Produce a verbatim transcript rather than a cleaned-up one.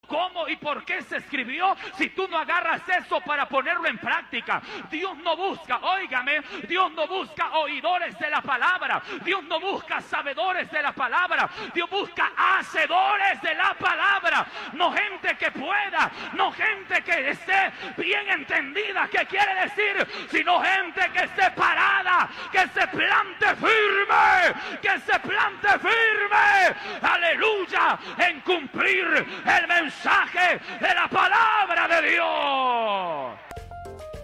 cómo y por qué se escribió si tú no agarras eso para ponerlo en práctica. Dios no busca, óigame, Dios no busca oidores de la palabra. Dios no busca sabedores de la palabra. Dios busca hacedores de la palabra. No gente que pueda, no gente que esté bien entendida, que quiere decir, sino gente que esté parada, que se plante firme, que se plante firme, aleluya, en cumplir el mensaje de la palabra de Dios.